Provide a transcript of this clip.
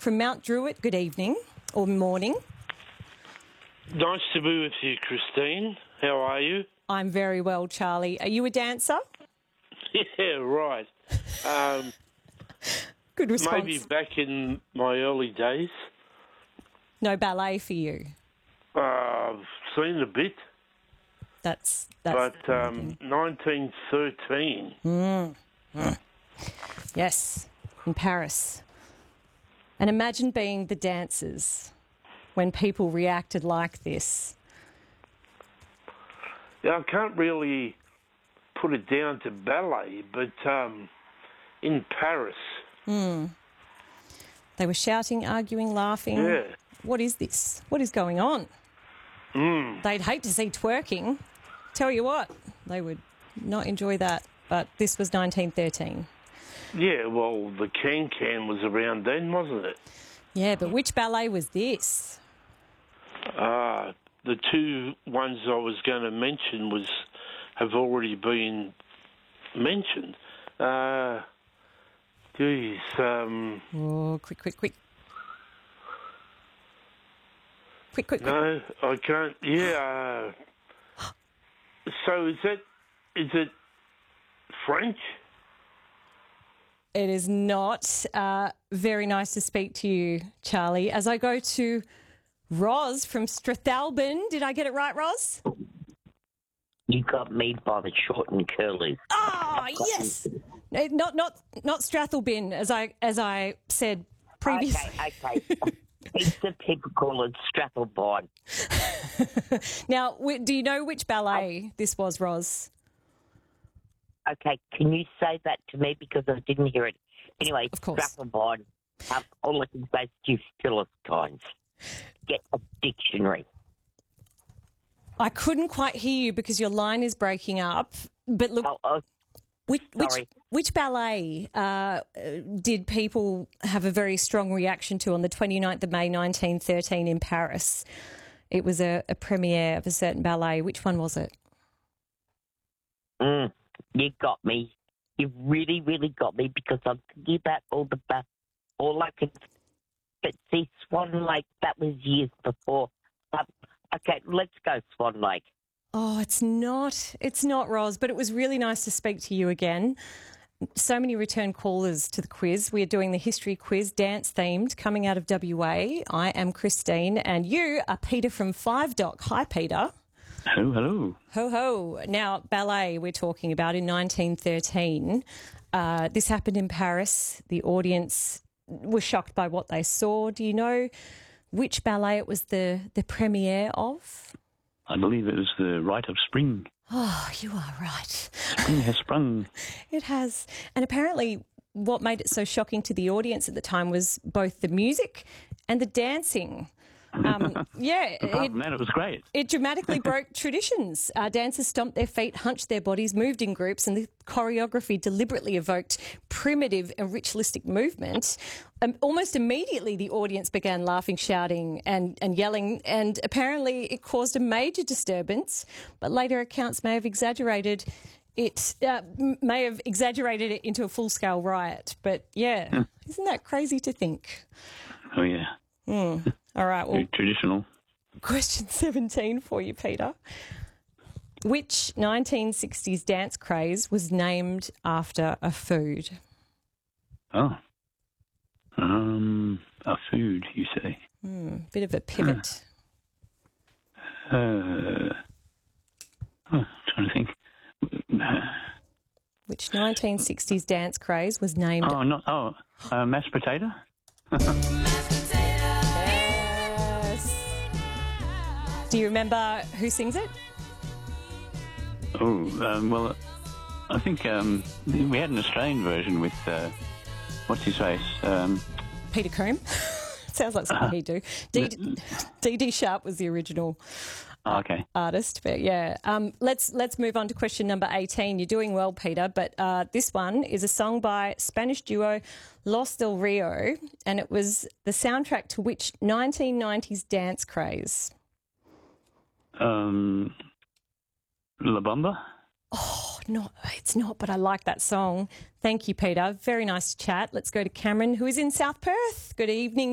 from Mount Druitt, good evening or morning. Nice to be with you, Christine. How are you? I'm very well, Charlie. Are you a dancer? Yeah, right. Good response. Maybe back in my early days. No ballet for you? I've seen a bit. That's but 1913. Yes, in Paris. And imagine being the dancers when people reacted like this. Yeah, I can't really put it down to ballet, but in Paris. They were shouting, arguing, laughing. Yeah. What is this? What is going on? They'd hate to see twerking. Tell you what, they would not enjoy that. But this was 1913. Yeah, well, the can-can was around then, wasn't it? Yeah, but which ballet was this? The two ones I was going to mention have already been mentioned. Oh, quick. Quick. No, I can't. Yeah. So is it French? It is not. Very nice to speak to you, Charlie. As I go to Roz from Strathalbyn. Did I get it right, Roz? You got me by the short and curly. Oh, yes. No, not Strathalbyn, as I said previously. Okay. Heaps of people call it Strathalbyn. Now, do you know which ballet this was, Roz? Okay, can you say that to me because I didn't hear it? Anyway, of course. Strathalbyn. All I can say is you Philistines. Get a dictionary. I couldn't quite hear you because your line is breaking up. But look, which ballet did people have a very strong reaction to on the 29th of May 1913 in Paris? It was a premiere of a certain ballet. Which one was it? You got me. You really, really got me because I'm thinking about all I could. But see, Swan Lake, that was years before. Okay, let's go Swan Lake. Oh, it's not, Roz, but it was really nice to speak to you again. So many return callers to the quiz. We are doing the history quiz, dance-themed, coming out of WA. I am Christine, and you are Peter from 5 Doc. Hi, Peter. Hello. Ho. Now, ballet we're talking about in 1913. This happened in Paris. The audience were shocked by what they saw. Do you know which ballet it was the premiere of? I believe it was The Rite of Spring. Oh, you are right. Spring has sprung. It has. And apparently what made it so shocking to the audience at the time was both the music and the dancing. Apart from that, it was great. It dramatically broke traditions. Dancers stomped their feet, hunched their bodies, moved in groups, and the choreography deliberately evoked primitive and ritualistic movement. Almost immediately, the audience began laughing, shouting and yelling, and apparently it caused a major disturbance, but later accounts may have exaggerated it into a full-scale riot. But, Isn't that crazy to think? Oh, yeah. All right. Well, very traditional. Question 17 for you, Peter. Which 1960s dance craze was named after a food? Oh. A food, you say? Bit of a pivot. Trying to think. Which 1960s dance craze was named... mashed potato? Yes. Do you remember who sings it? Well, I think we had an Australian version with, what's his face? Peter Croom. Sounds like something he'd do. D.D. Sharp was the original artist. But let's move on to question number 18. You're doing well, Peter, but this one is a song by Spanish duo Los Del Rio, and it was the soundtrack to which 1990s dance craze? La Bamba? Oh, no, it's not, but I like that song. Thank you, Peter. Very nice to chat. Let's go to Cameron, who is in South Perth. Good evening.